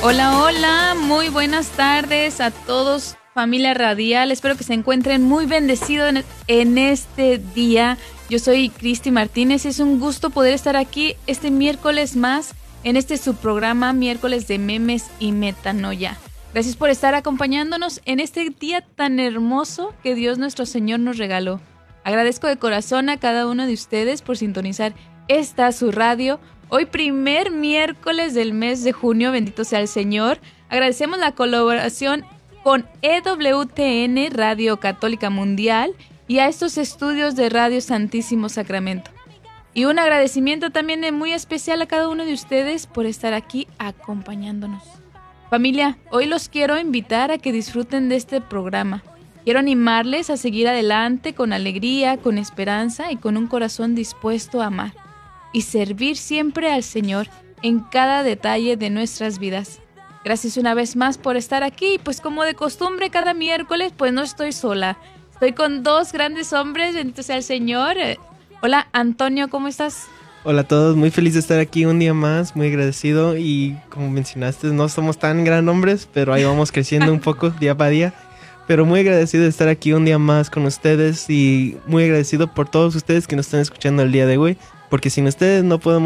Hola, hola, muy buenas tardes a todos, familia radial. Espero que se encuentren muy bendecidos en este día. Yo soy Cristi Martínez y es un gusto poder estar aquí este miércoles más en este subprograma Miércoles de Memes y Metanoia. Gracias por estar acompañándonos en este día tan hermoso que Dios nuestro Señor nos regaló. Agradezco de corazón a cada uno de ustedes por sintonizar esta su radio. Hoy primer miércoles del mes de junio, bendito sea el Señor. Agradecemos la colaboración con EWTN, Radio Católica Mundial, y a estos estudios de Radio Santísimo Sacramento. Y un agradecimiento también muy especial a cada uno de ustedes por estar aquí acompañándonos. Familia, hoy los quiero invitar a que disfruten de este programa. Quiero animarles a seguir adelante con alegría, con esperanza y con un corazón dispuesto a amar y servir siempre al Señor en cada detalle de nuestras vidas. Gracias una vez más por estar aquí. Pues como de costumbre cada miércoles, pues no estoy sola. Estoy con dos grandes hombres, bendito sea el Señor. Hola Antonio, ¿cómo estás? Hola a todos, muy feliz de estar aquí un día más, muy agradecido y como mencionaste, no somos tan gran hombres, pero ahí vamos creciendo un poco día para día. Pero muy agradecido de estar aquí un día más con ustedes y muy agradecido por todos ustedes que nos están escuchando el día de hoy, porque sin ustedes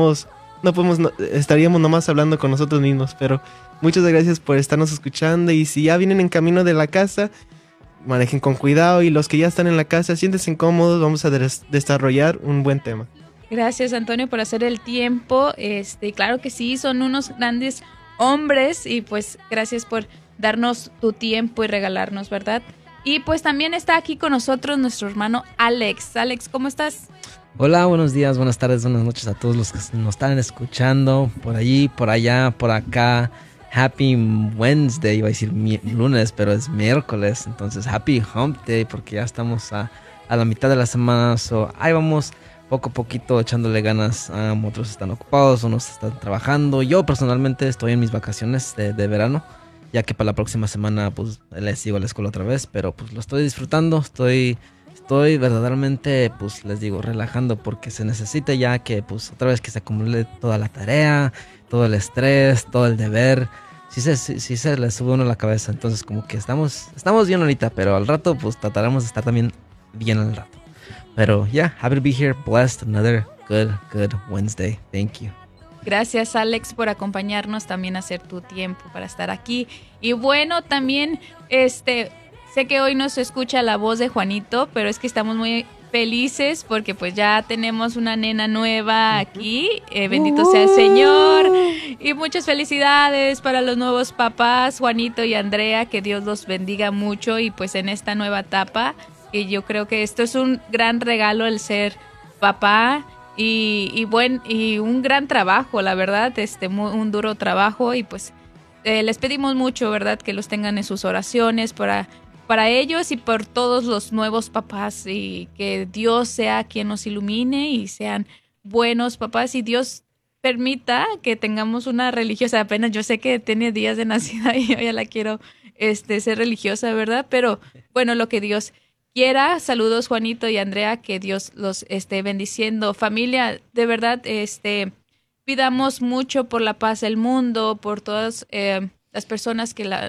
estaríamos nomás hablando con nosotros mismos, pero muchas gracias por estarnos escuchando y si ya vienen en camino de la casa, manejen con cuidado y los que ya están en la casa, siéntense cómodos, vamos a desarrollar un buen tema. Gracias Antonio por hacer el tiempo, claro que sí, son unos grandes hombres y pues gracias por darnos tu tiempo y regalarnos, ¿verdad? Y pues también está aquí con nosotros nuestro hermano Alex. Alex, ¿cómo estás? Hola, buenos días, buenas tardes, buenas noches a todos los que nos están escuchando por allí, por allá, por acá. Happy Wednesday, iba a decir lunes, pero es miércoles, entonces Happy Hump Day porque ya estamos a la mitad de la semana, ahí vamos poco a poquito echándole ganas. Otros están ocupados, unos están trabajando. Yo personalmente estoy en mis vacaciones de verano, ya que para la próxima semana pues les sigo a la escuela otra vez, pero pues lo estoy disfrutando, estoy verdaderamente, pues les digo, relajando porque se necesita ya que pues otra vez que se acumule toda la tarea, todo el estrés, todo el deber, sí se le sube uno a la cabeza, entonces como que estamos bien ahorita, pero al rato pues trataremos de estar también bien al rato. Pero yeah, happy to be here, blessed, another good Wednesday, thank you. Gracias Alex por acompañarnos, también hacer tu tiempo para estar aquí. Y bueno, también sé que hoy no se escucha la voz de Juanito, pero es que estamos muy felices porque pues ya tenemos una nena nueva aquí, bendito sea el Señor, y muchas felicidades para los nuevos papás, Juanito y Andrea, que Dios los bendiga mucho y pues en esta nueva etapa, y yo creo que esto es un gran regalo el ser papá. Y un gran trabajo, la verdad, un duro trabajo y pues les pedimos mucho, ¿verdad? Que los tengan en sus oraciones para ellos y por todos los nuevos papás y que Dios sea quien nos ilumine y sean buenos papás y Dios permita que tengamos una religiosa. Apenas yo sé que tiene días de nacida y yo ya la quiero ser religiosa, ¿verdad? Pero bueno, lo que Dios quiera. Saludos Juanito y Andrea, que Dios los esté bendiciendo. Familia, de verdad, pidamos mucho por la paz del mundo, por todas las personas que